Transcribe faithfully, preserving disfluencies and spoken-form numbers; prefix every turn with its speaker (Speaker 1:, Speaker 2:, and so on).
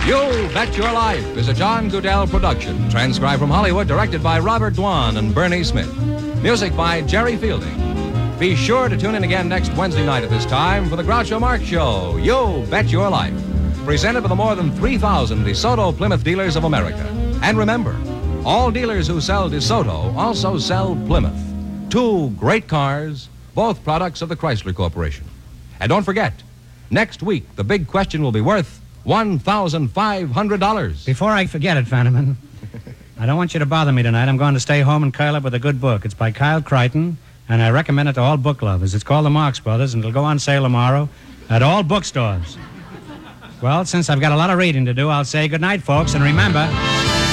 Speaker 1: You Bet Your Life is a John Goodell production, transcribed from Hollywood, directed by Robert Dwan and Bernie Smith. Music by Jerry Fielding. Be sure to tune in again next Wednesday night at this time for the Groucho Marx Show, You Bet Your Life, presented by the more than three thousand DeSoto Plymouth dealers of America. And remember, all dealers who sell DeSoto also sell Plymouth. Two great cars, both products of the Chrysler Corporation. And don't forget, next week, the big question will be worth one thousand five hundred dollars.
Speaker 2: Before I forget it, Fenneman, I don't want you to bother me tonight. I'm going to stay home and curl up with a good book. It's by Kyle Crichton, and I recommend it to all book lovers. It's called The Marx Brothers, and it'll go on sale tomorrow at all bookstores. Well, since I've got a lot of reading to do, I'll say good night, folks, and remember...